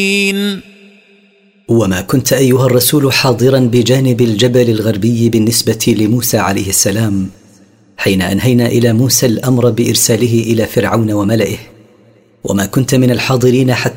وما كنت أيها الرسول حاضرا بجانب الجبل الغربي بالنسبة لموسى عليه السلام حين أنهينا إلى موسى الأمر بإرساله إلى فرعون وملئه، وما كنت من الحاضرين حتى